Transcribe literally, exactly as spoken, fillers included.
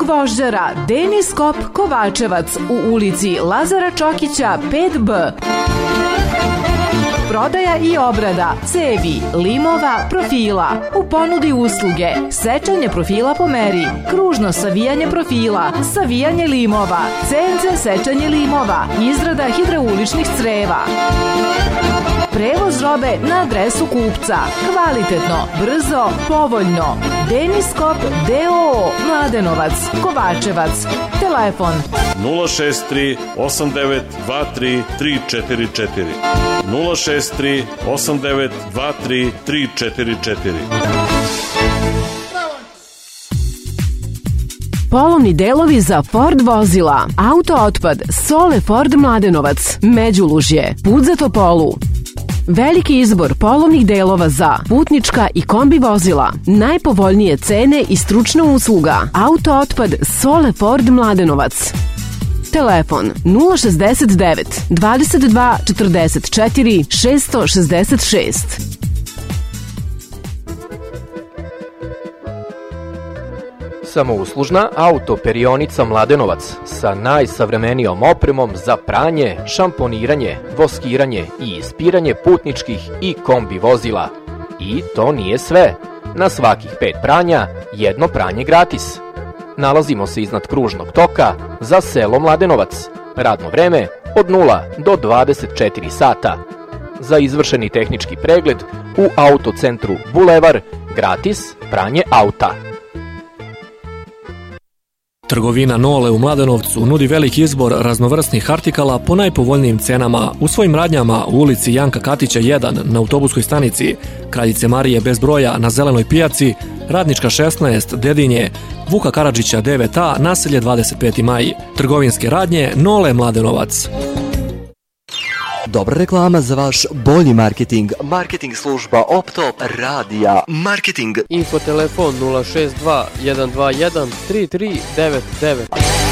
Gvožđara Deniskop Kovačevac u ulici Lazara Čokića pet B. Prodaja i obrada cevi, limova, profila. U ponudi usluge sečanje profila po meri, kružno savijanje profila, savijanje limova, C N C sečanje limova, izrada hidrauličnih creva. Prevoz robe na adresu kupca. Kvalitetno, brzo, povoljno. Deniskop D O O Mladenovac, Kovačevac. Telefon nula šest tri osam devet dva tri tri četiri četiri nula šest tri osam devet dva tri tri četiri četiri. Polovni delovi za Ford vozila. Auto otpad Sole Ford Mladenovac, Međulužje, Put za Topolu. Veliki izbor polovnih delova za putnička i kombi vozila. Najpovoljnije cene i stručna usluga. Auto otpad Sole Ford Mladenovac. Telefon nula šezdeset devet dvadeset dva četrdeset četiri šesto šezdeset šest. Samouslužna autoperionica Mladenovac sa najsavremenijom opremom za pranje, šamponiranje, voskiranje i ispiranje putničkih i kombi vozila. I to nije sve. Na svakih pet pranja jedno pranje gratis. Nalazimo se iznad kružnog toka za selo Mladenovac. Radno vreme od nula do dvadeset četiri sata. Za izvršeni tehnički pregled u autocentru Bulevar gratis pranje auta. Trgovina Nole u Mladenovcu nudi veliki izbor raznovrsnih artikala po najpovoljnijim cenama u svojim radnjama u ulici Janka Katića jedan na autobuskoj stanici, Kraljice Marije bez broja na Zelenoj pijaci, Radnička šesnaest, Dedinje, Vuka Karadžića devet A, naselje dvadeset peti maj. Trgovinske radnje Nole Mladenovac. Dobra reklama za vaš bolji marketing. Marketing služba Optop Radija. Marketing. Infotelefon nula šest dva jedan dva jedan tri tri devet devet.